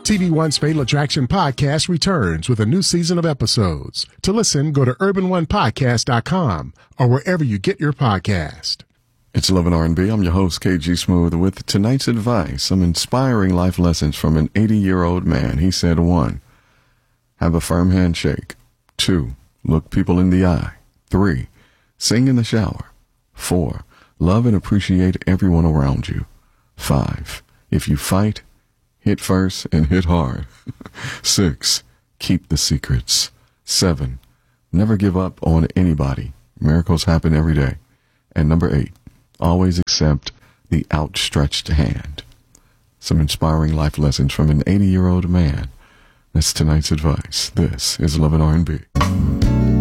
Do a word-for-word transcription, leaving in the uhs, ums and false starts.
T V One's Fatal Attraction podcast returns with a new season of episodes. To listen, go to urban one podcast dot com or wherever you get your podcast. It's Love and R and B. I'm your host, K G Smooth, with tonight's advice, some inspiring life lessons from an eighty-year-old man. He said, one, have a firm handshake. Two, look people in the eye. Three, sing in the shower. Four, love and appreciate everyone around you. Five, if you fight, hit first and hit hard. Six, keep the secrets. Seven, never give up on anybody. Miracles happen every day. And number eight, always accept the outstretched hand. Some inspiring life lessons from an eighty-year-old man. That's tonight's advice. This is Love and R and B.